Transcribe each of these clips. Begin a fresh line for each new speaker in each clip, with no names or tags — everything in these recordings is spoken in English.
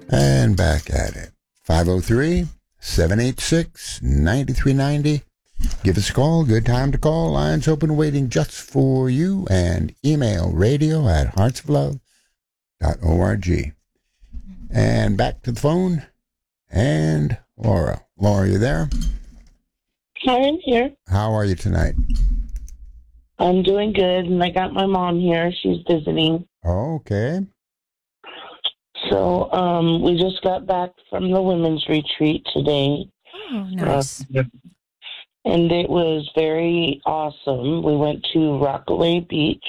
And back at it. 503-786-9390. Give us a call. Good time to call. Lines open waiting just for you. And email radio@heartsoflove.org. And back to the phone. And Laura. Laura, you there?
Hi, I'm here.
How are you tonight?
I'm doing good, and I got my mom here. She's visiting.
Okay.
So, we just got back from the women's retreat today.
Oh, nice.
And it was very awesome. We went to Rockaway Beach,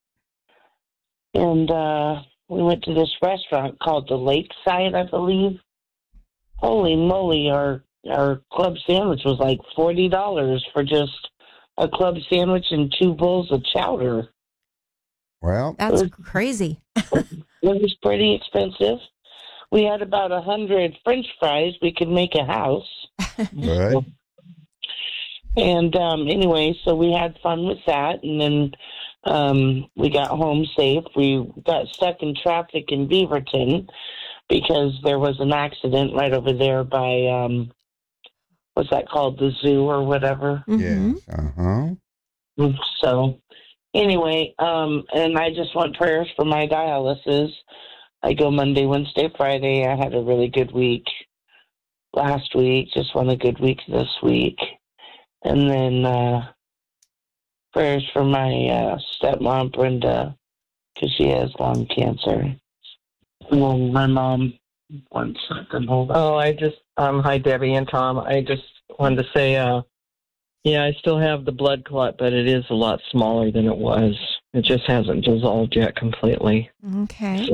and we went to this restaurant called the Lakeside, I believe. Holy moly, our club sandwich was like $40 for just a club sandwich and 2 bowls of chowder.
Well,
That's crazy.
It was pretty expensive. We had about 100 French fries. We could make a house.
good.
And anyway, so we had fun with that. And then we got home safe. We got stuck in traffic in Beaverton because there was an accident right over there by, what's that called, the zoo or whatever.
Mm-hmm.
Yes. Uh-huh.
So anyway, and I just want prayers for my dialysis. I go Monday, Wednesday, Friday. I had a really good week last week. Just want a good week this week. And then prayers for my stepmom, Brenda, because she has lung cancer. Well, my mom wants something. Hold on.
Oh, hi, Debbie and Tom. I just wanted to say, yeah, I still have the blood clot, but it is a lot smaller than it was. It just hasn't dissolved yet completely.
Okay.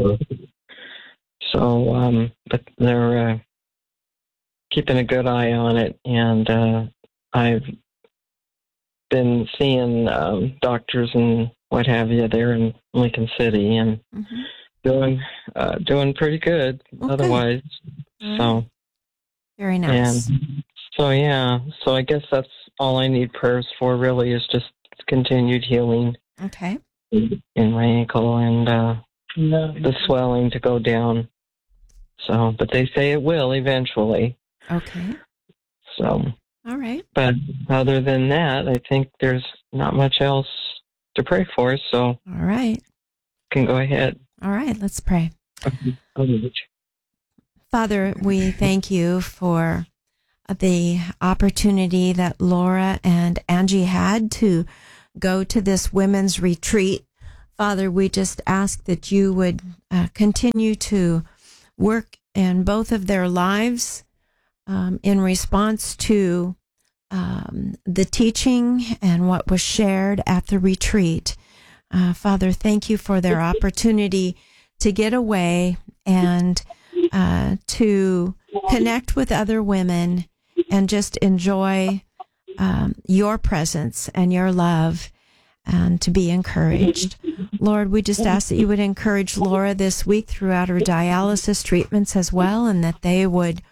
So, but they're keeping a good eye on it, and I've been seeing doctors and what have you there in Lincoln City, and doing pretty good.
Okay.
Otherwise, so
very nice.
And so yeah, so I guess that's all I need prayers for. Really, is just continued healing.
Okay.
In my ankle and the swelling to go down. So, but they say it will eventually.
Okay.
So,
all right.
But other than that, I think there's not much else to pray for. So,
all right.
Can go ahead.
All right. Let's pray. Father, we thank you for the opportunity that Laura and Angie had to go to this women's retreat. Father, we just ask that you would continue to work in both of their lives in response to the teaching and what was shared at the retreat. Father, thank you for their opportunity to get away and to connect with other women and just enjoy your presence and your love and to be encouraged. Lord, we just ask that you would encourage Laura this week throughout her dialysis treatments as well, and that they would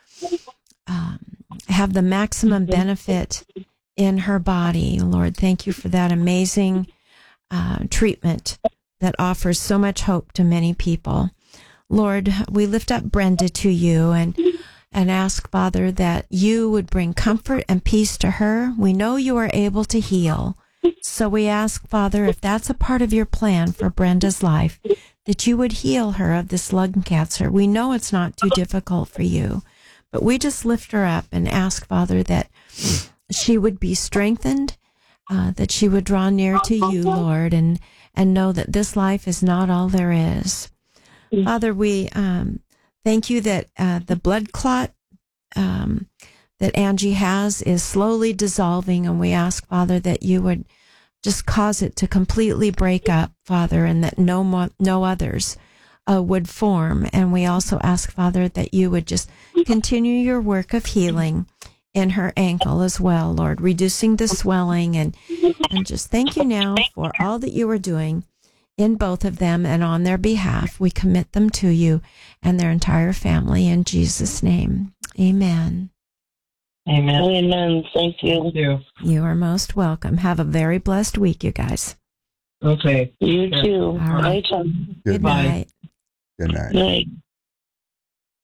have the maximum benefit in her body. Lord, thank you for that amazing treatment that offers so much hope to many people. Lord, we lift up Brenda to you and ask, Father, that you would bring comfort and peace to her. We know you are able to heal. So we ask, Father, if that's a part of your plan for Brenda's life, that you would heal her of this lung cancer. We know it's not too difficult for you, but we just lift her up and ask, Father, that she would be strengthened, that she would draw near to you, Lord, and know that this life is not all there is. Father, we thank you that the blood clot that Angie has is slowly dissolving, and we ask, Father, that you would just cause it to completely break up, Father, and that no others would form. And we also ask, Father, that you would just continue your work of healing in her ankle as well, Lord, reducing the swelling, and just thank you now for all that you are doing in both of them and on their behalf. We commit them to you and their entire family in Jesus' name. Amen.
Amen.
Amen. Thank you.
You are most welcome. Have a very blessed week, you guys.
Okay.
You too.
All right.
Bye, Tom.
Good night.
Good night.
Night.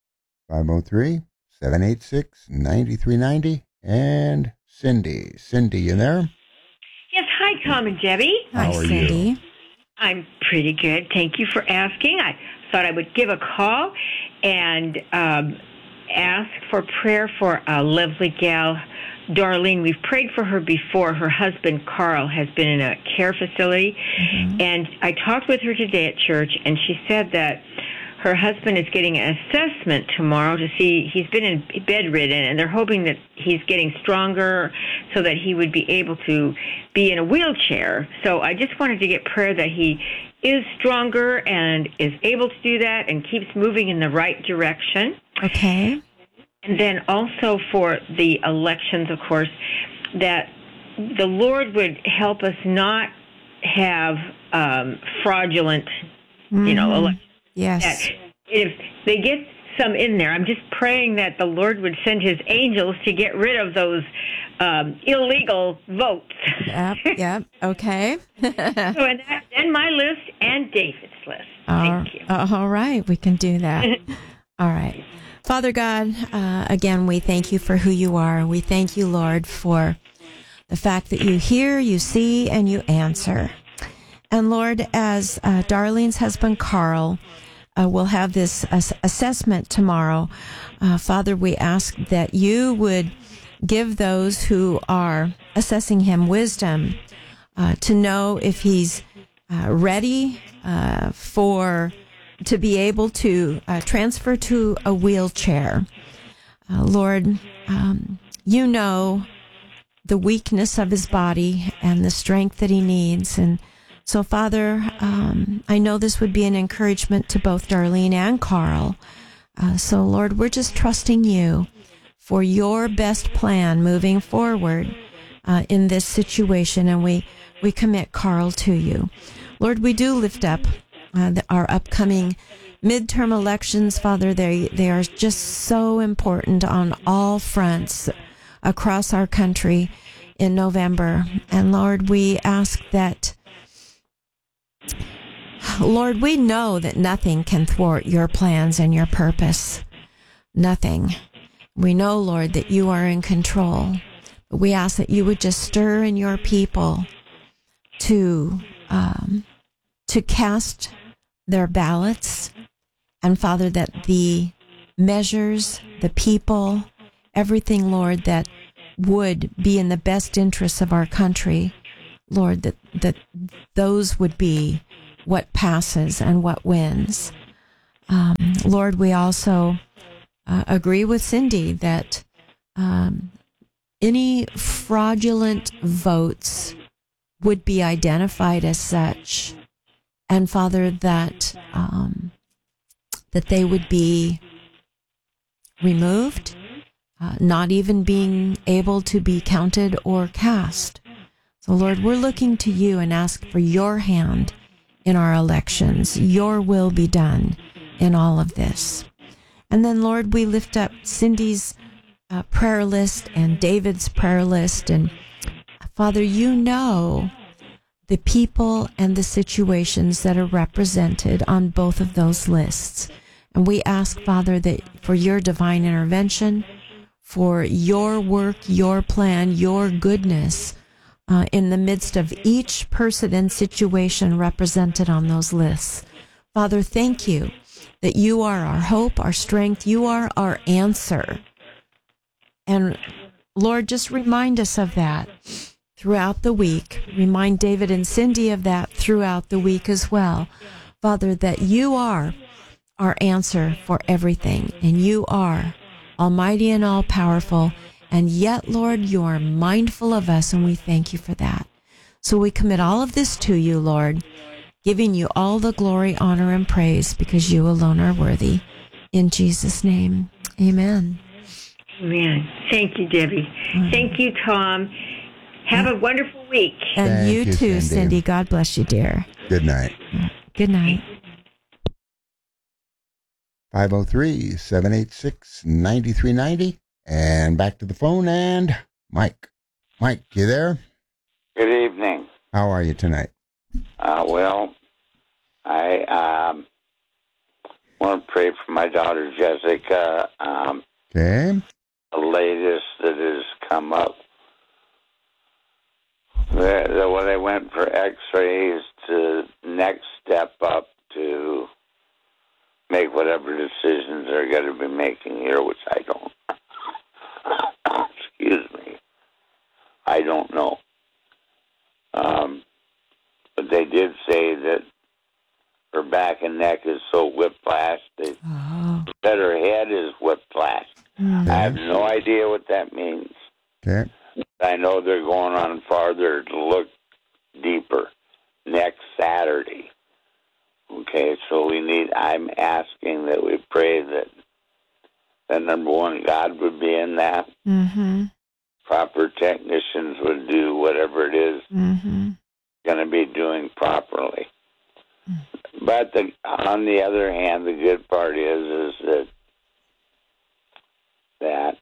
503-786-9390. And Cindy. Cindy, you there?
Yes, hi, Tom and Debbie.
Hi,
How are
Cindy.
you?
I'm pretty good. Thank you for asking. I thought I would give a call and ask for prayer for a lovely gal, Darlene. We've prayed for her before. Her husband, Carl, has been in a care facility. And I talked with her today at church, and she said that her husband is getting an assessment tomorrow to see, he's been bedridden, and they're hoping that he's getting stronger so that he would be able to be in a wheelchair. So I just wanted to get prayer that he is stronger and is able to do that and keeps moving in the right direction.
Okay.
And then also for the elections, of course, that the Lord would help us not have fraudulent, elections.
Yes.
That if they get some in there, I'm just praying that the Lord would send his angels to get rid of those illegal votes.
Yep. Okay.
and my list and David's list. Thank you.
All right. We can do that. All right. Father God, again, we thank you for who you are. We thank you, Lord, for the fact that you hear, you see, and you answer. And Lord, as Darlene's husband, Carl, will have this assessment tomorrow, Father, we ask that you would give those who are assessing him wisdom to know if he's ready to be able to transfer to a wheelchair. Lord, you know the weakness of his body and the strength that he needs. And so, Father, I know this would be an encouragement to both Darlene and Carl. So, Lord, we're just trusting you for your best plan moving forward in this situation, and we commit Carl to you. Lord, we do lift up our upcoming midterm elections, Father. They are just so important on all fronts across our country in November. And Lord, we ask that, Lord, we know that nothing can thwart your plans and your purpose. Nothing. We know, Lord, that you are in control. But we ask that you would just stir in your people to cast their ballots. And Father, that the measures, the people, everything, Lord, that would be in the best interests of our country, Lord, that those would be what passes and what wins. Lord, we also agree with Cindy that any fraudulent votes would be identified as such, and Father, that they would be removed, not even being able to be counted or cast. So, Lord, we're looking to you and ask for your hand in our elections. Your will be done in all of this. And then, Lord, we lift up Cindy's prayer list and David's prayer list. And Father, you know the people and the situations that are represented on both of those lists. And we ask, Father, that for your divine intervention, for your work, your plan, your goodness in the midst of each person and situation represented on those lists. Father, thank you that you are our hope, our strength. You are our answer. And Lord, just remind us of that throughout the week. Remind David and Cindy of that throughout the week as well. Father, that you are our answer for everything, and you are almighty and all-powerful, and yet, Lord, you are mindful of us, and we thank you for that. So we commit all of this to you, Lord, giving you all the glory, honor, and praise, because you alone are worthy. In Jesus' name, amen.
Amen. Thank you, Debbie. Thank you, Tom. Have a wonderful week.
And
Thank
you too,
Cindy.
Cindy. God bless you, dear.
Good night.
Good night.
503-786-9390. And back to the phone, and Mike. Mike, you there?
Good evening.
How are you tonight?
Well, I want to pray for my daughter Jessica.
Okay.
The latest that has come up, when they went for X-rays, to next step up to make whatever decisions they're going to be making here, which I don't. Excuse me. I don't know. But they did say that her back and neck is so whiplash that her head is whiplash.
Mm.
I have no idea what that means.
Okay.
I know they're going on farther to look deeper next Saturday. Okay, so I'm asking that we pray that number one, God would be in that.
Mm-hmm.
Proper technicians would do whatever it is going to be doing properly. But on the other hand, the good part is that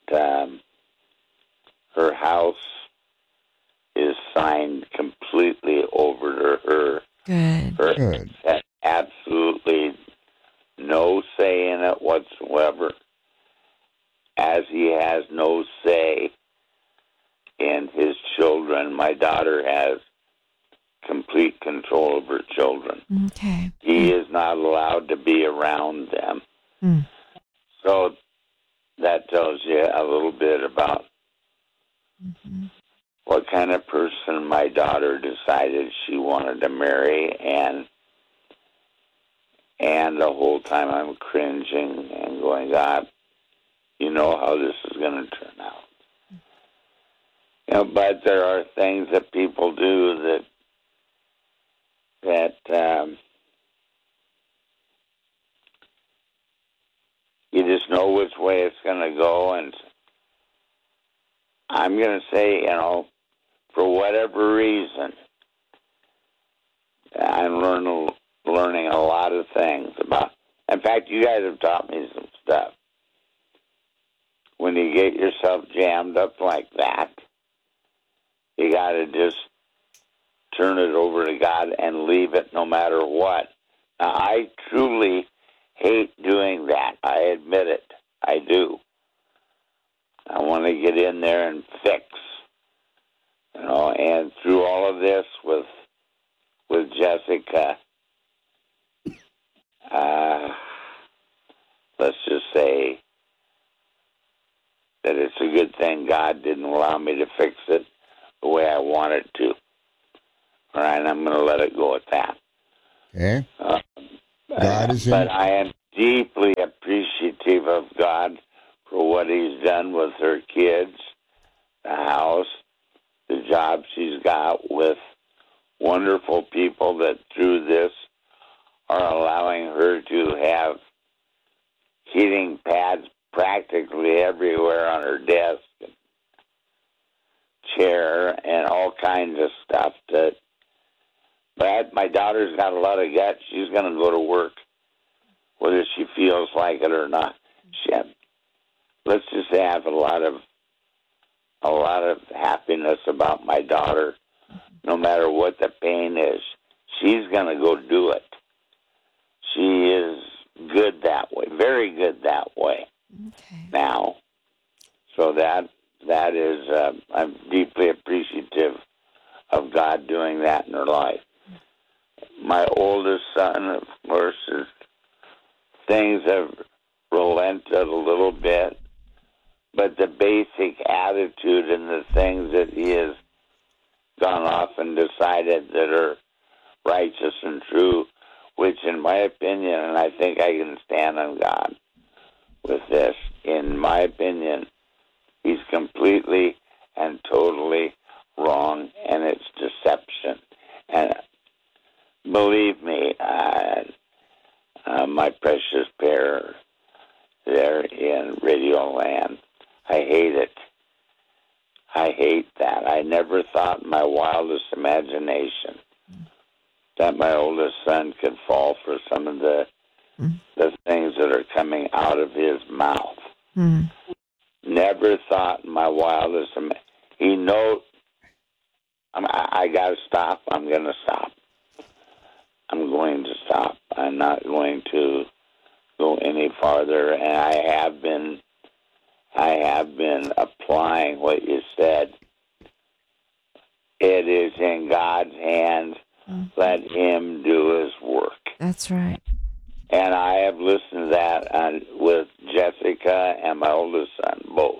her house is signed completely over to her.
Good.
Good.
Has absolutely no say in it whatsoever, as he has no say in his children. My daughter has complete control of her children.
Okay.
He is not allowed to be around them.
Mm.
So that tells you a little bit about what kind of person my daughter decided she wanted to marry, and the whole time I'm cringing and going, God, you know how this is going to turn out. But there are things that people do that you just know which way it's going to go. And I'm going to say, for whatever reason, I'm learning a lot of things about. In fact, you guys have taught me some stuff. When you get yourself jammed up like that, you got to just turn it over to God and leave it no matter what. Now, I truly hate doing that. I admit it. I do. I want to get in there and fix. And through all of this with Jessica, let's just say that it's a good thing God didn't allow me to fix it the way I wanted to. All right, I'm going to let it go at that.
Okay. God is in.
But I am deeply appreciative of God for what He's done with her kids, the house, the job she's got with wonderful people that through this are allowing her to have heating pads practically everywhere on her desk, and chair, and all kinds of stuff. But my daughter's got a lot of guts. She's going to go to work, whether she feels like it or not. Let's just say I have a lot of happiness about my daughter. No matter what the pain is, she's going to go do it. She is good that way, very good that way.
Okay.
Now, so that is, I'm deeply appreciative of God doing that in her life. My oldest son, of course, things have relented a little bit, but the basic attitude and the things that he has gone off and decided that are righteous and true, which in my opinion, and I think I can stand on God with this, in my opinion, he's completely and totally wrong, and it's deception. And believe me, my precious pair there in Radio Land, I hate it. I hate that. I never thought in my wildest imagination that my oldest son could fall for some of the things that are coming out of his mouth.
Mm.
Never thought in my wildest imagination. He knows I got to stop. I'm going to stop. I'm going to stop. I'm not going to go go any farther, and I have been applying what you said. It is in God's hands. Let Him do His work.
That's right.
And I have listened to that with Jessica and my oldest son, both.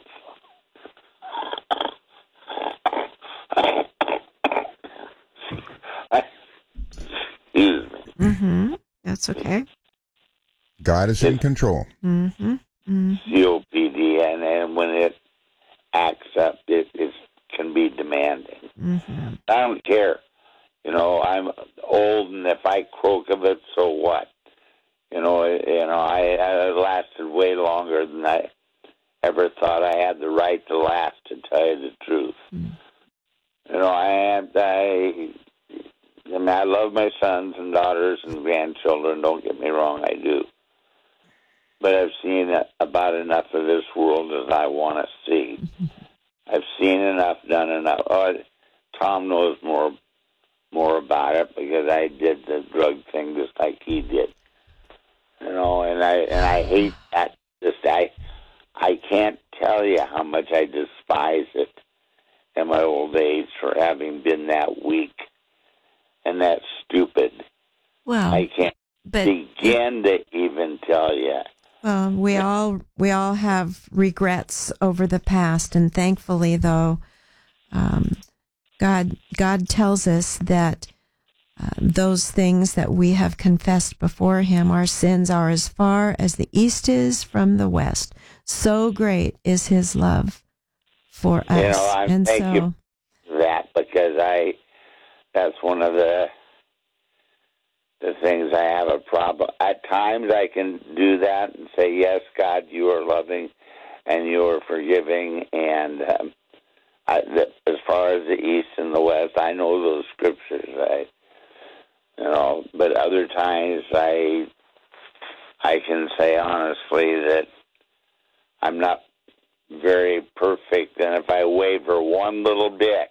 Excuse me.
Mm-hmm. That's okay.
God is in control.
Mm-hmm. Mm-hmm.
COPD, and when it acts up, it can be demanding.
Mm-hmm.
I don't care. I'm old, and if I croak of it, so what? I lasted way longer than I ever thought I had the right to last, to tell you the truth. I love my sons and daughters and grandchildren, don't get me wrong, I do. But I've seen about enough of this world as I want to see. I've seen enough, done enough. Tom knows more about it because I did the drug thing just like he did. And I hate that. I can't tell you how much I despise it in my old age for having been that weak and that stupid.
Well,
I can't begin to even tell you.
Well, we all have regrets over the past, and thankfully, though, God tells us that those things that we have confessed before Him, our sins are as far as the east is from the west. So great is His love for us,
and thank you for that, because that's one of the things I have a problem. At times I can do that and say, yes, God, you are loving and you are forgiving. And as far as the east and the west, I know those scriptures. But other times I can say honestly that I'm not very perfect. And if I waver one little bit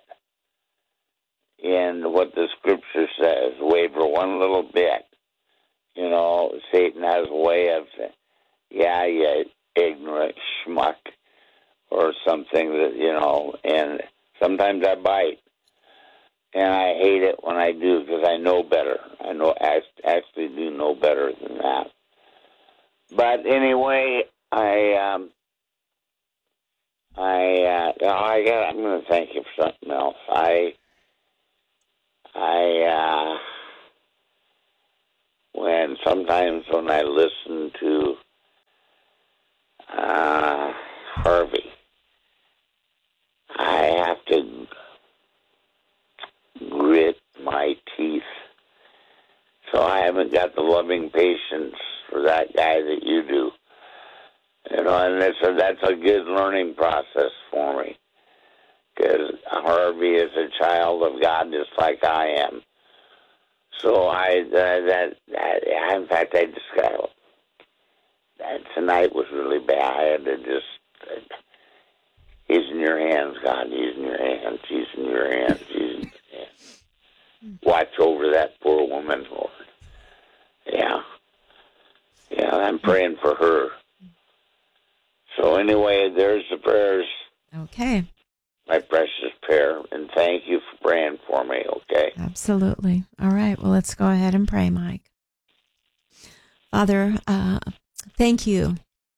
in what the scripture says, waver one little bit, Satan has a way of saying, yeah, you ignorant schmuck, or something that, and sometimes I bite. And I hate it when I do, because I know better. I actually do know better than that. But anyway, I'm going to thank you for something else. Sometimes when I listen to Harvey, I have to grit my teeth. So I haven't got the loving patience for that guy that you do. And that's a good learning process for me, because Harvey is a child of God just like I am. So in fact, I just got, tonight was really bad. I had to just, He's in your hands, God. He's in your hands. He's in your hands. He's in your hands. Watch over that poor woman, Lord. Yeah, I'm praying for her. So anyway, there's the prayers.
Okay.
My precious pair, and thank you for praying for me, okay?
Absolutely. All right. Well, let's go ahead and pray, Mike. Father, thank you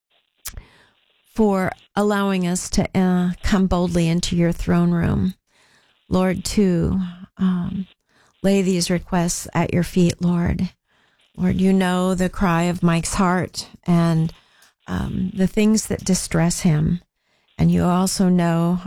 for allowing us to come boldly into your throne room, Lord, to lay these requests at your feet, Lord. Lord, you know the cry of Mike's heart and the things that distress him. And you also know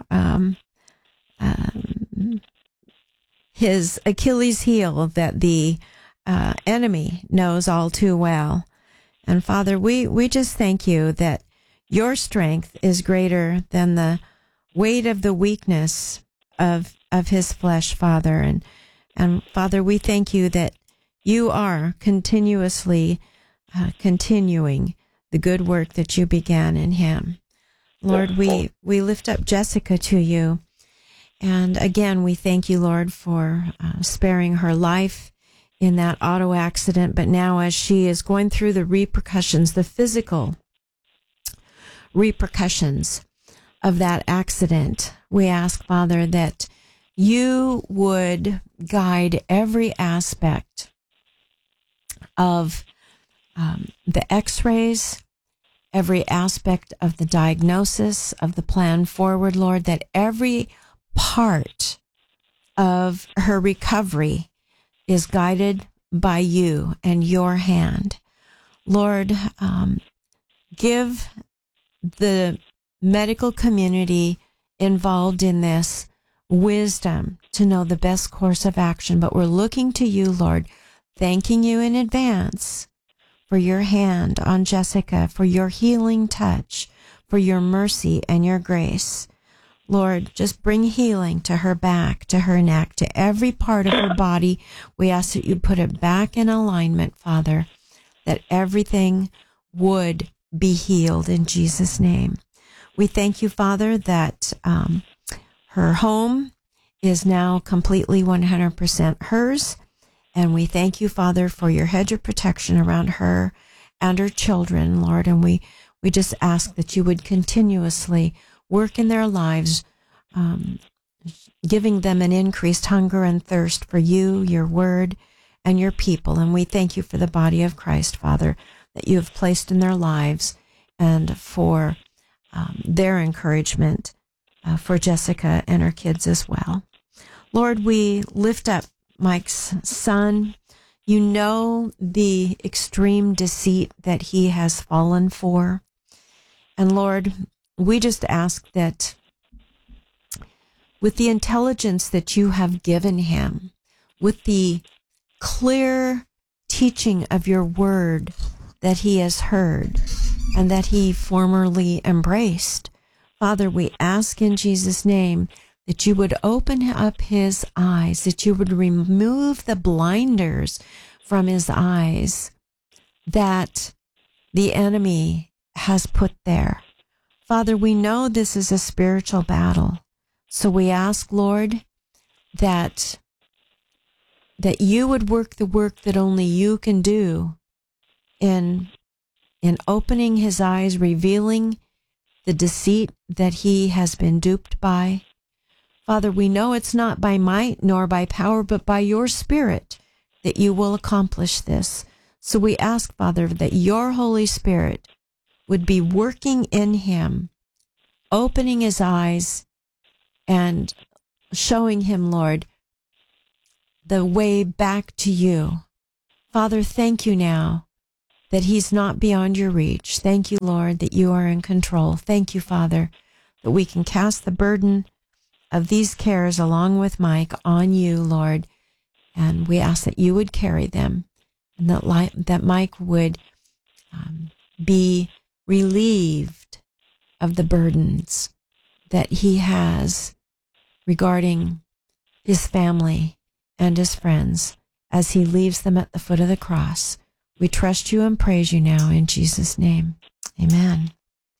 his Achilles heel that the enemy knows all too well. And Father, we just thank you that your strength is greater than the weight of the weakness of his flesh, Father. And Father, we thank you that you are continuously continuing the good work that you began in him. Lord, we lift up Jessica to you. And again, we thank you, Lord, for sparing her life in that auto accident, but now as she is going through the repercussions, the physical repercussions of that accident, we ask, Father, that you would guide every aspect of the x-rays, every aspect of the diagnosis, of the plan forward, Lord, that every part of her recovery is guided by you and your hand. Lord, give the medical community involved in this wisdom to know the best course of action. But we're looking to you, Lord, thanking you in advance for your hand on Jessica, for your healing touch, for your mercy and your grace. Lord, just bring healing to her back, to her neck, to every part of her body. We ask that you put it back in alignment, Father, that everything would be healed in Jesus' name. We thank you, Father, that her home is now completely 100% hers. And we thank you, Father, for your hedge of protection around her and her children, Lord. And we just ask that you would continuously work in their lives, giving them an increased hunger and thirst for you, your word, and your people. And we thank you for the body of Christ, Father, that you have placed in their lives, and for their encouragement for Jessica and her kids as well. Lord, we lift up Mike's son. You know the extreme deceit that he has fallen for. And Lord, we just ask that with the intelligence that you have given him, with the clear teaching of your word that he has heard and that he formerly embraced, Father, we ask in Jesus' name that you would open up his eyes, that you would remove the blinders from his eyes that the enemy has put there. Father, we know this is a spiritual battle. So we ask, Lord, that you would work the work that only you can do in opening his eyes, revealing the deceit that he has been duped by. Father, we know it's not by might nor by power, but by your Spirit that you will accomplish this. So we ask, Father, that your Holy Spirit would be working in him, opening his eyes and showing him, Lord, the way back to you. Father, thank you now that he's not beyond your reach. Thank you, Lord, that you are in control. Thank you, Father, that we can cast the burden of these cares along with Mike on you, Lord. And we ask that you would carry them, and that Mike would be relieved of the burdens that he has regarding his family and his friends as he leaves them at the foot of the cross. We trust you and praise you now in Jesus' name. Amen.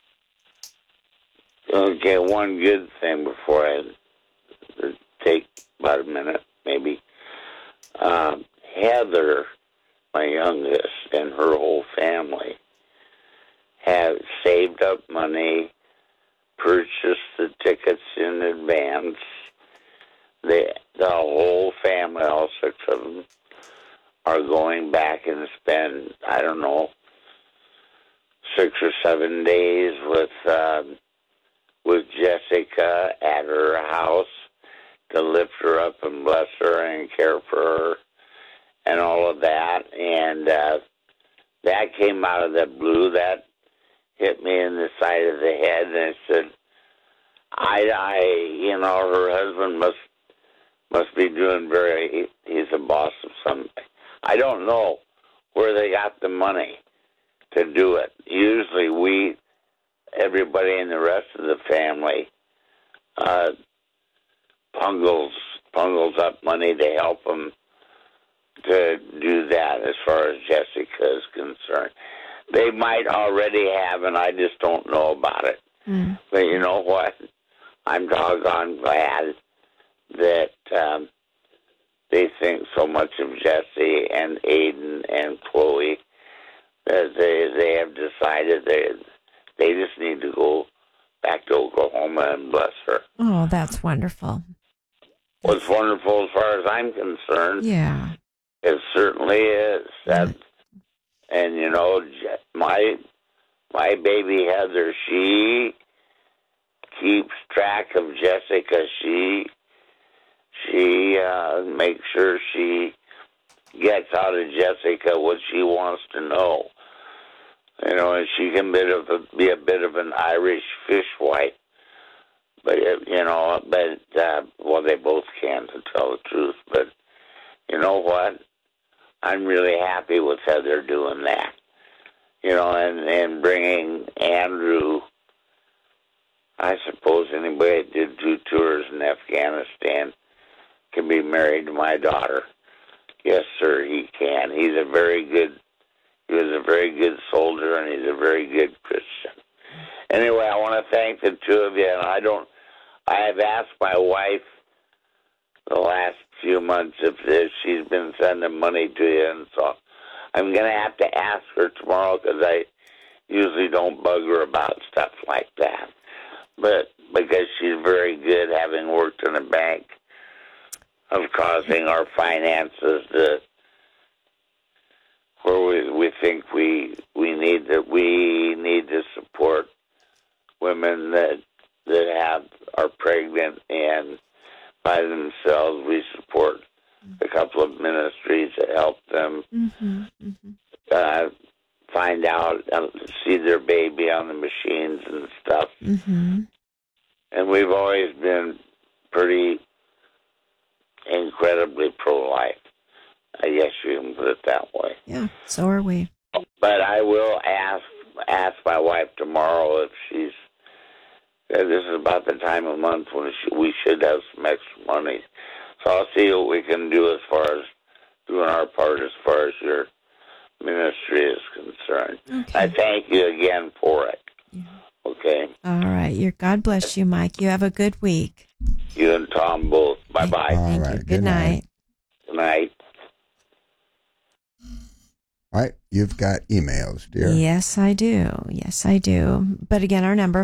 Okay, one good thing before I take about a minute, maybe. Heather, my youngest, and her whole family have saved up money, purchased the tickets in advance. The whole family, all 6 of them, are going back and spend, I don't know, 6 or 7 days with Jessica at her house to lift her up and bless her and care for her and all of that. And that came out of the blue. That hit me in the side of the head, and I said, her husband must be doing he's a boss of something. I don't know where they got the money to do it. Usually everybody in the rest of the family, pungles up money to help them to do that as far as Jessica is concerned. They might already have, and I just don't know about it. Mm. But you know what? I'm doggone glad that they think so much of Jesse and Aiden and Chloe that they have decided they just need to go back to Oklahoma and bless her.
Oh, that's wonderful.
What's wonderful as far as I'm concerned,
Yeah.
it certainly is.
Yeah.
And, you know, my baby Heather, she keeps track of Jessica. She makes sure she gets out of Jessica what she wants to know. You know, and she can be a bit of an Irish fishwife. But, you know, well, they both can, to tell the truth. But you know what? I'm really happy with Heather doing that. You know, and bringing Andrew. I suppose anybody that did 2 tours in Afghanistan can be married to my daughter. Yes, sir, he can. He was a very good soldier, and he's a very good Christian. Anyway, I want to thank the two of you, and I have asked my wife the last few months if she's been sending money to you, and so I'm going to have to ask her tomorrow because I usually don't bug her about stuff like that. But because she's very good, having worked in a bank, of causing our finances to where we think we need to support women that are pregnant and by themselves. We support a couple of ministries that help them find out, see their baby on the machines and stuff.
Mm-hmm.
And we've always been pretty incredibly pro-life. I guess you can put it that way.
Yeah, so are we.
But I will ask my wife tomorrow if she's. This is about the time of month when we should have some extra money. So I'll see what we can do as far as doing our part as far as your ministry is concerned.
Okay.
I thank you again for it.
Yeah.
Okay?
All right. God bless you, Mike. You have a good week.
You and Tom both. Bye-bye.
Thank
right.
you. Good night.
Good night.
All right, you've got emails, dear.
Yes, I do. Yes, I do. But again, our number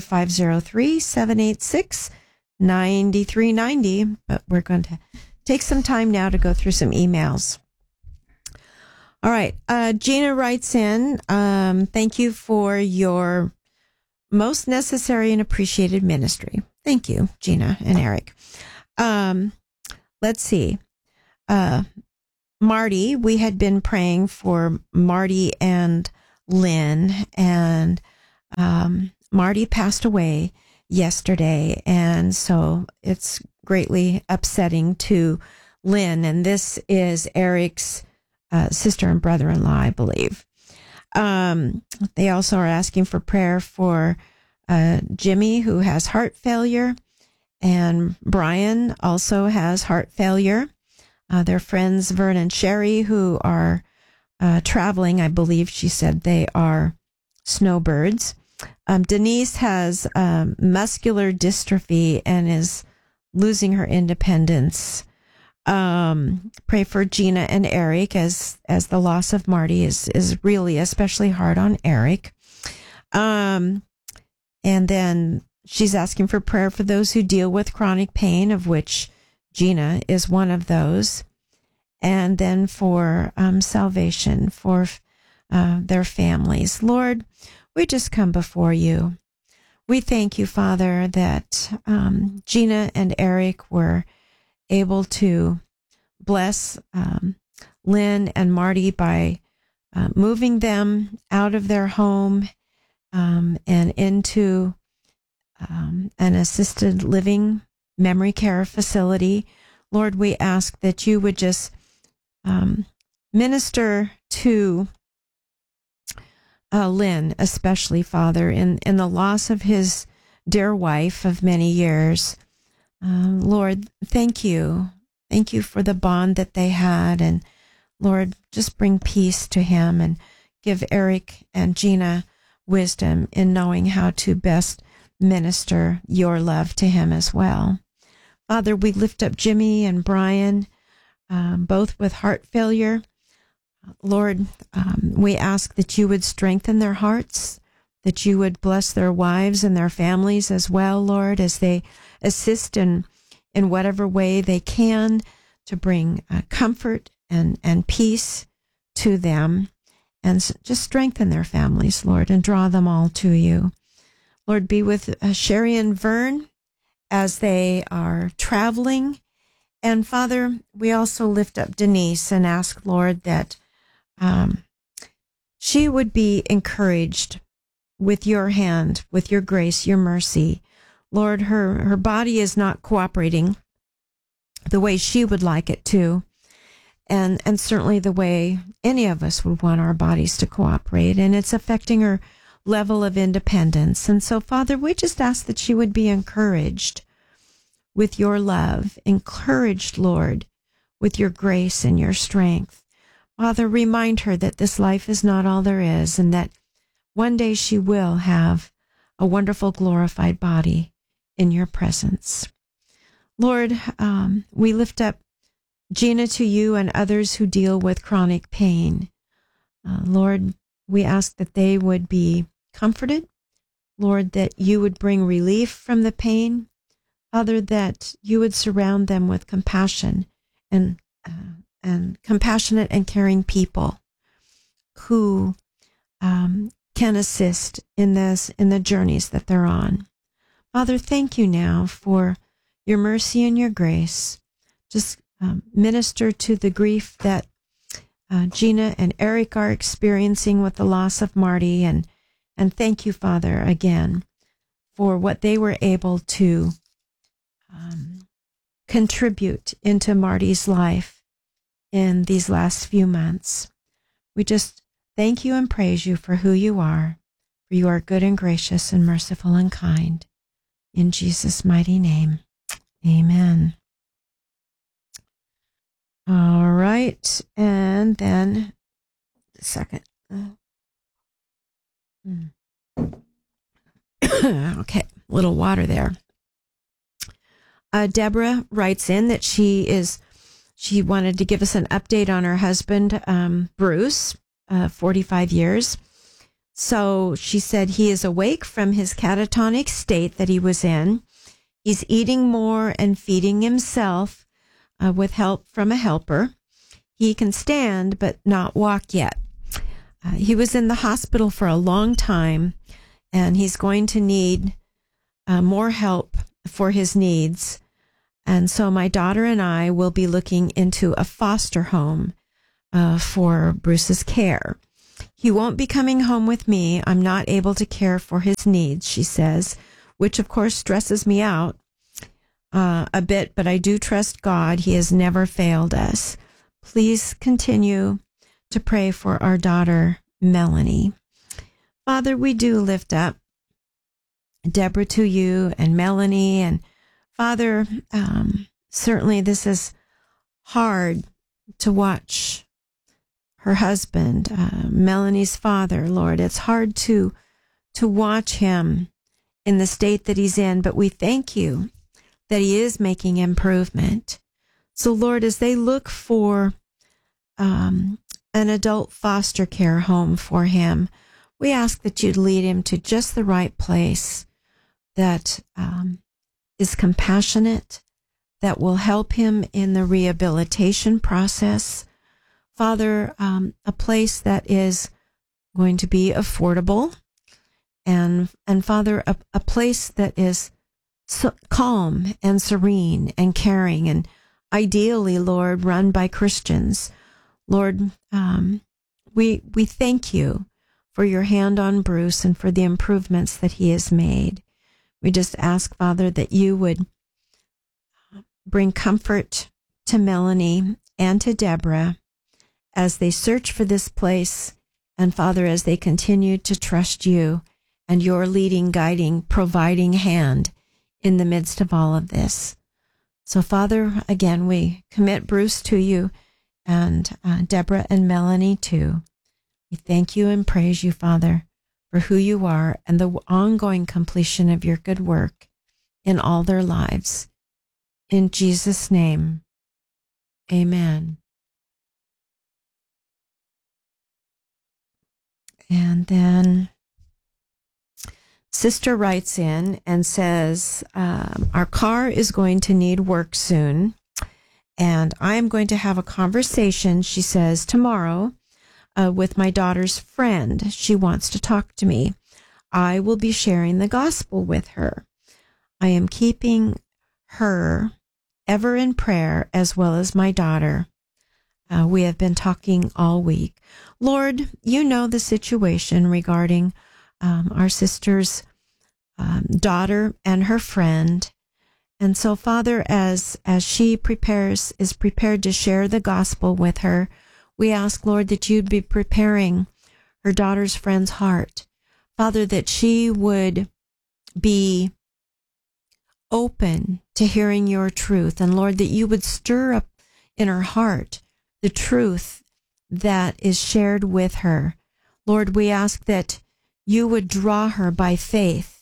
503-786-9390. But we're going to take some time now to go through some emails. All right. Gina writes in, thank you for your most necessary and appreciated ministry. Thank you, Gina and Eric. Let's see. Marty, we had been praying for Marty and Lynn, and Marty passed away yesterday, and so it's greatly upsetting to Lynn, and this is Eric's sister and brother-in-law, I believe. They also are asking for prayer for Jimmy, who has heart failure, and Brian also has heart failure. Their friends, Vern and Sherry, who are traveling, I believe she said they are snowbirds. Denise has muscular dystrophy and is losing her independence. Pray for Gina and Eric as the loss of Marty is really especially hard on Eric. And then she's asking for prayer for those who deal with chronic pain, of which Gina is one of those, and then for salvation for their families. Lord, we just come before you. We thank you, Father, that Gina and Eric were able to bless Lynn and Marty by moving them out of their home and into an assisted living memory care facility. Lord, we ask that you would just minister to Lynn, especially, Father, in the loss of his dear wife of many years. Lord, thank you. Thank you for the bond that they had. And Lord, just bring peace to him and give Eric and Gina wisdom in knowing how to best minister your love to him as well. Father, we lift up Jimmy and Brian. both with heart failure. Lord, we ask that you would strengthen their hearts, that you would bless their wives and their families as well, Lord, as they assist in whatever way they can to bring comfort and peace to them, and just strengthen their families, Lord, and draw them all to you. Lord, be with Sherry and Vern as they are traveling. And Father, we also lift up Denise and ask, Lord, that she would be encouraged with your hand, with your grace, your mercy. Lord, her body is not cooperating the way she would like it to, and certainly the way any of us would want our bodies to cooperate, and it's affecting her level of independence. And so, Father, we just ask that she would be encouraged with your love, encouraged, Lord, with your grace and your strength. Father, remind her that this life is not all there is, and that one day she will have a wonderful, glorified body in your presence. Lord, we lift up Gina to you and others who deal with chronic pain. Lord, we ask that they would be comforted. Lord, that you would bring relief from the pain. Father, that you would surround them with compassion and compassionate and caring people who can assist in the journeys that they're on. Father, thank you now for your mercy and your grace. Just minister to the grief that Gina and Eric are experiencing with the loss of Marty, and thank you, Father, again for what they were able to contribute into Marty's life in these last few months. We just thank you and praise you for who you are, for you are good and gracious and merciful and kind. In Jesus' mighty name, amen. All right, and then a second. Okay, little water there. Deborah writes in that she wanted to give us an update on her husband, Bruce, 45 years. So she said he is awake from his catatonic state that he was in. He's eating more and feeding himself with help from a helper. He can stand but not walk yet. He was in the hospital for a long time, and he's going to need more help for his needs. And so my daughter and I will be looking into a foster home for Bruce's care. He won't be coming home with me. I'm not able to care for his needs, she says, which of course stresses me out a bit, but I do trust God. He has never failed us. Please continue to pray for our daughter, Melanie. Father, we do lift up Deborah to you and Melanie, and Father, certainly this is hard to watch her husband, Melanie's father, Lord. It's hard to watch him in the state that he's in, but we thank you that he is making improvement. So, Lord, as they look for an adult foster care home for him, we ask that you'd lead him to just the right place that is compassionate, that will help him in the rehabilitation process. Father, a place that is going to be affordable, and Father, a place that is so calm and serene and caring, and ideally, Lord, run by Christians. Lord, we thank you for your hand on Bruce and for the improvements that he has made. We just ask, Father, that you would bring comfort to Melanie and to Deborah as they search for this place, and Father, as they continue to trust you and your leading, guiding, providing hand in the midst of all of this. So, Father, again, we commit Bruce to you, and Deborah and Melanie too. We thank you and praise you, Father, for who you are and the ongoing completion of your good work in all their lives. In Jesus' name, Amen. And then Sister writes in and says, our car is going to need work soon, and I am going to have a conversation, she says, tomorrow with my daughter's friend. She wants to talk to me. I will be sharing the gospel with her. I am keeping her ever in prayer, as well as my daughter. We have been talking all week. Lord, you know the situation regarding our sister's daughter and her friend. And so, Father, as she is prepared to share the gospel with her, we ask, Lord, that you'd be preparing her daughter's friend's heart. Father, that she would be open to hearing your truth. And Lord, that you would stir up in her heart the truth that is shared with her. Lord, we ask that you would draw her by faith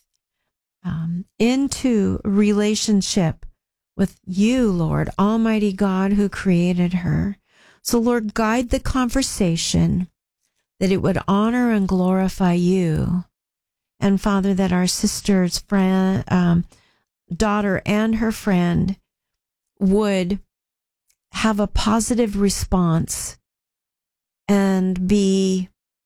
into relationship with you, Lord, Almighty God, who created her. So, Lord, guide the conversation, that it would honor and glorify you. And Father, that our sister's friend, daughter and her friend would have a positive response and be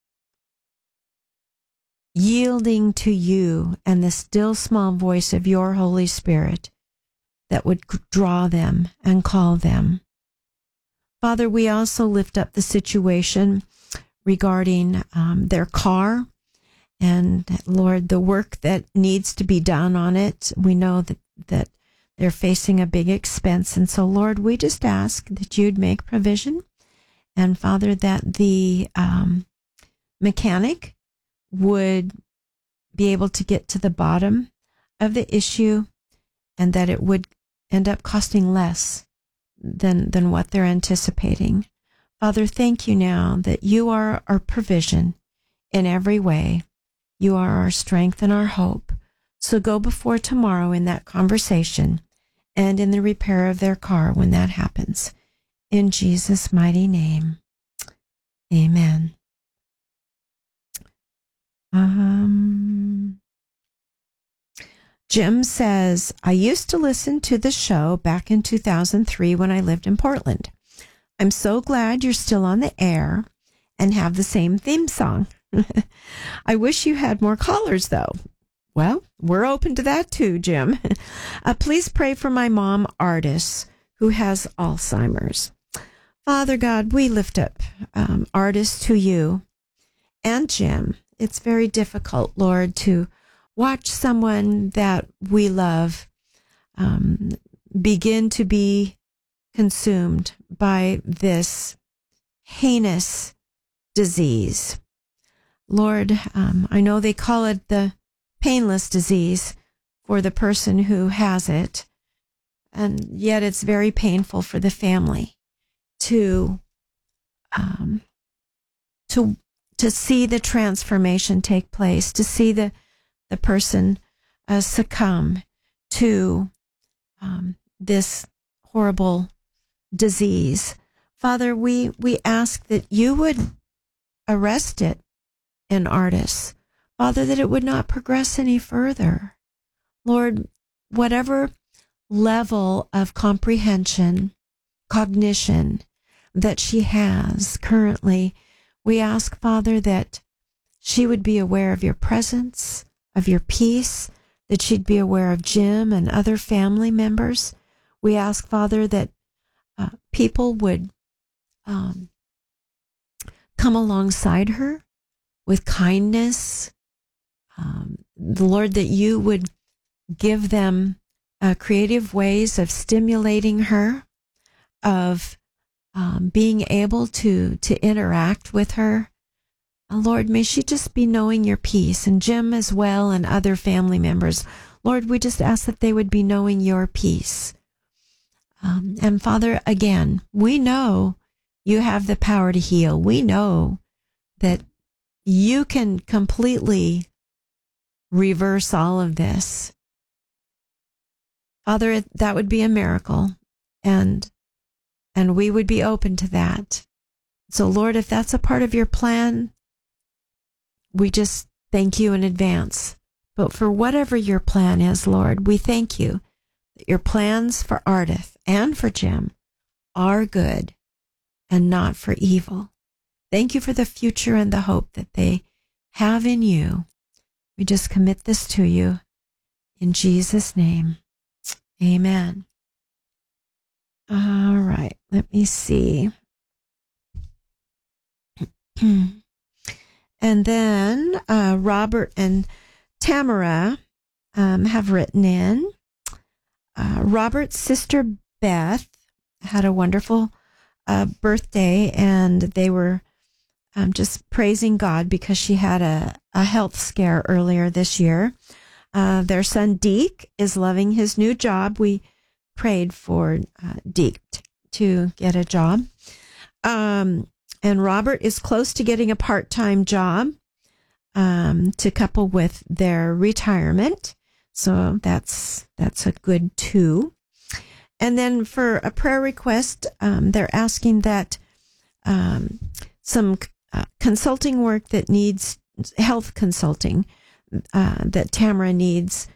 yielding to you and the still small voice of your Holy Spirit that would draw them and call them. Father, we also lift up the situation regarding their car. And Lord, the work that needs to be done on it, we know that they're facing a big expense. And so, Lord, we just ask that you'd make provision. And Father, that the mechanic would be able to get to the bottom of the issue, and that it would end up costing less than what they're anticipating. Father, thank you now that you are our provision in every way. You are our strength and our hope. So go before tomorrow in that conversation and in the repair of their car when that happens. In Jesus' mighty name, amen. Jim says, I used to listen to the show back in 2003 when I lived in Portland. I'm so glad you're still on the air and have the same theme song. I wish you had more callers, though. Well, we're open to that too, Jim. Please pray for my mom, Artis, who has Alzheimer's. Father God, we lift up Artis to you and Jim. It's very difficult, Lord, to watch someone that we love begin to be consumed by this heinous disease. Lord, I know they call it the painless disease for the person who has it, and yet it's very painful for the family to see the transformation take place, to see the person succumb to this horrible disease. Father, we ask that you would arrest it in Artis. Father, that it would not progress any further. Lord, whatever level of comprehension, cognition that she has currently, we ask, Father, that she would be aware of your presence, of your peace, that she'd be aware of Jim and other family members. We ask, Father, that people would come alongside her with kindness. The Lord, that you would give them creative ways of stimulating her, of being able to interact with her. Lord, may she just be knowing your peace, and Jim as well, and other family members. Lord, we just ask that they would be knowing your peace. And Father, again, we know you have the power to heal. We know that you can completely reverse all of this. Father, that would be a miracle. And and we would be open to that. So, Lord, if that's a part of your plan, we just thank you in advance. But for whatever your plan is, Lord, we thank you that your plans for Ardith and for Jim are good and not for evil. Thank you for the future and the hope that they have in you. We just commit this to you in Jesus' name. Amen. All right, let me see. And then Robert and Tamara have written in. Robert's sister Beth had a wonderful birthday, and they were just praising God because she had a health scare earlier this year. Their son Deke is loving his new job. We prayed for Deke to get a job. And Robert is close to getting a part-time job to couple with their retirement. So that's a good two. And then for a prayer request, they're asking that some consulting work that needs health consulting that Tamara needs.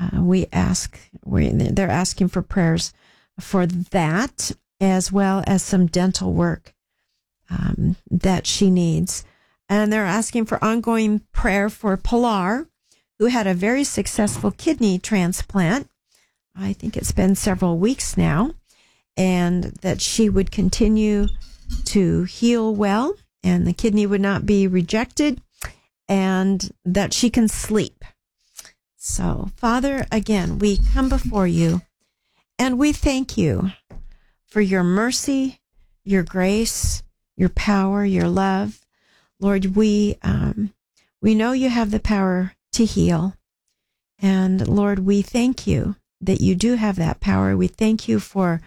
They're asking for prayers for that, as well as some dental work that she needs. And they're asking for ongoing prayer for Pilar, who had a very successful kidney transplant. I think it's been several weeks now, and that she would continue to heal well, and the kidney would not be rejected, and that she can sleep. So, Father, again, we come before you, and we thank you for your mercy, your grace, your power, your love. Lord, we know you have the power to heal. And Lord, we thank you that you do have that power. We thank you for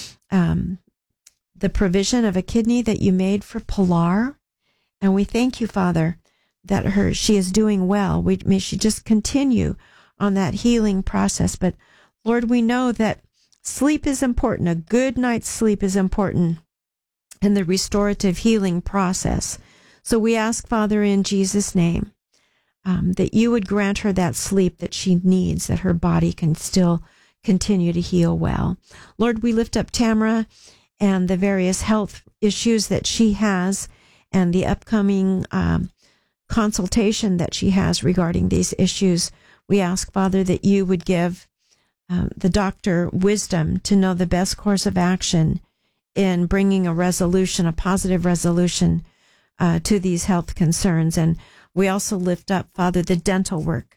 the provision of a kidney that you made for Pilar. And we thank you, Father, that she is doing well. May she just continue on that healing process. But Lord, we know that sleep is important. A good night's sleep is important in the restorative healing process. So we ask, Father, in Jesus' name, that you would grant her that sleep that she needs, that her body can still continue to heal well. Lord, we lift up Tamara and the various health issues that she has and the upcoming consultation that she has regarding these issues. We ask, Father, that you would give the doctor wisdom to know the best course of action in bringing a resolution, a positive resolution to these health concerns. And we also lift up, Father, the dental work